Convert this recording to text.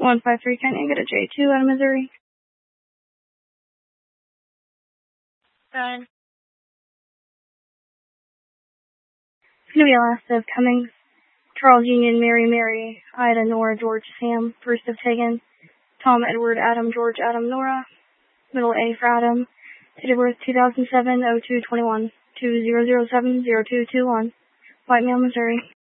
153, can I get a J2 out of Missouri? Done. It's going to be a last of Cummings. Charles Union, Mary, Ida, Nora, George, Sam, first of Tegan, Tom, Edward, Adam, George, Adam, Nora, middle A for Adam, date of birth 2007-02-21, 2007-0221, White Male, Missouri.